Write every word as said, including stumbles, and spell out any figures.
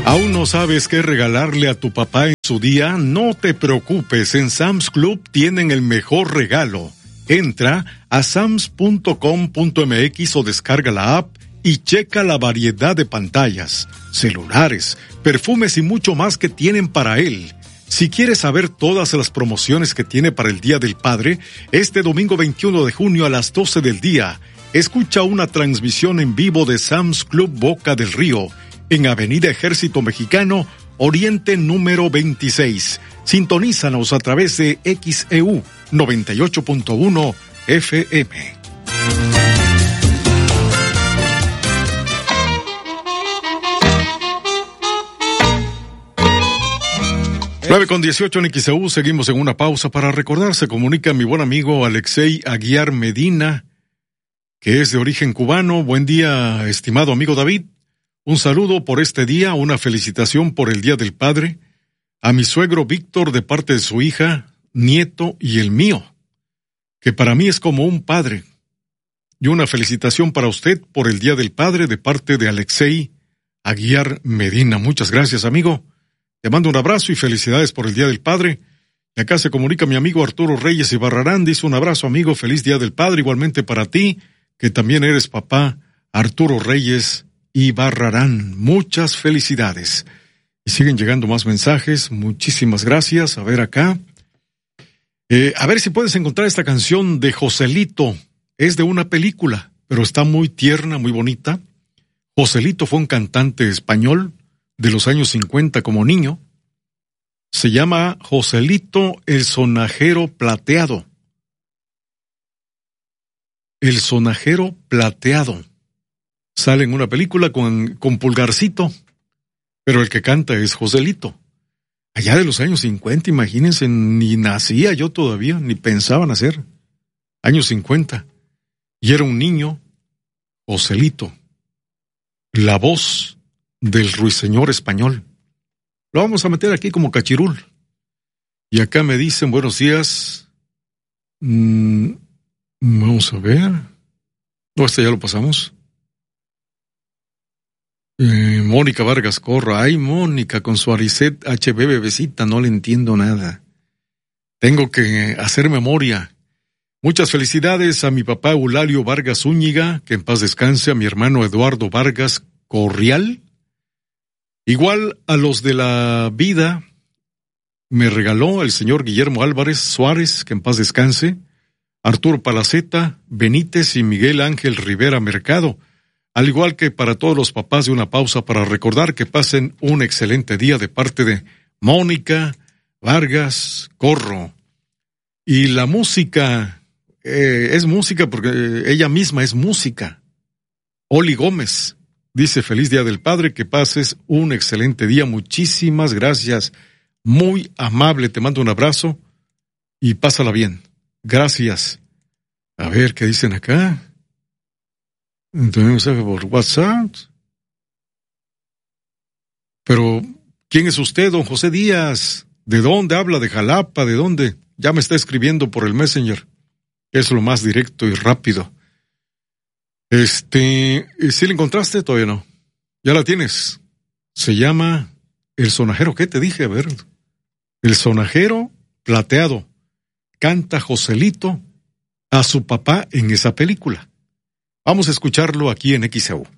¿Aún no sabes qué regalarle a tu papá en su día? No te preocupes, en Sam's Club tienen el mejor regalo. Entra a sams punto com punto m x o descarga la app y checa la variedad de pantallas, celulares, perfumes y mucho más que tienen para él. Si quieres saber todas las promociones que tiene para el Día del Padre, este domingo veintiuno de junio a las doce del día, escucha una transmisión en vivo de Sam's Club Boca del Río, en Avenida Ejército Mexicano, Oriente número veintiséis. Sintonízanos a través de X E U noventa y ocho punto uno F M. nueve con dieciocho en X E U, seguimos en una pausa para recordar. Se comunica mi buen amigo Alexei Aguiar Medina, que es de origen cubano. Buen día, estimado amigo David. Un saludo por este día, una felicitación por el Día del Padre, a mi suegro Víctor de parte de su hija, nieto y el mío, que para mí es como un padre. Y una felicitación para usted por el Día del Padre de parte de Alexei Aguiar Medina. Muchas gracias, amigo. Te mando un abrazo y felicidades por el Día del Padre. Y acá se comunica mi amigo Arturo Reyes y Barrarán. Dice un abrazo, amigo, feliz Día del Padre, igualmente para ti, que también eres papá, Arturo Reyes y Barrarán. Muchas felicidades. Y siguen llegando más mensajes. Muchísimas gracias. A ver acá. Eh, a ver si puedes encontrar esta canción de Joselito. Es de una película, pero está muy tierna, muy bonita. Joselito fue un cantante español de los años cincuenta como niño. Se llama Joselito el Sonajero Plateado. El Sonajero Plateado. Sale en una película con, con Pulgarcito, pero el que canta es Joselito. Allá de los años cincuenta, imagínense, ni nacía yo todavía, ni pensaba nacer. Años cincuenta. Y era un niño, Joselito. La voz del ruiseñor español. Lo vamos a meter aquí como cachirul. Y acá me dicen, buenos días. Mm, vamos a ver. No, este ya lo pasamos. Eh, Mónica Vargas Corra. Ay, Mónica, con su Aricet H B bebecita, no le entiendo nada. Tengo que hacer memoria. Muchas felicidades a mi papá Eulalio Vargas Zúñiga, que en paz descanse, a mi hermano Eduardo Vargas Corrial. Igual a los de la vida me regaló el señor Guillermo Álvarez Suárez, que en paz descanse, Arturo Palaceta Benítez y Miguel Ángel Rivera Mercado. Al igual que para todos los papás, de una pausa para recordar que pasen un excelente día de parte de Mónica Vargas Corro. Y la música, eh, es música porque ella misma es música. Oli Gómez dice, feliz Día del Padre, que pases un excelente día. Muchísimas gracias. Muy amable, te mando un abrazo y pásala bien. Gracias. A ver, ¿qué dicen acá? Tenemos por WhatsApp. Pero, ¿quién es usted, don José Díaz? ¿De dónde habla? ¿De Jalapa? ¿De dónde? Ya me está escribiendo por el Messenger. Es lo más directo y rápido. Este, ¿sí la encontraste? Todavía no. Ya la tienes. Se llama El Sonajero. ¿Qué te dije? A ver. El Sonajero Plateado. Canta Joselito a su papá en esa película. Vamos a escucharlo aquí en X E U.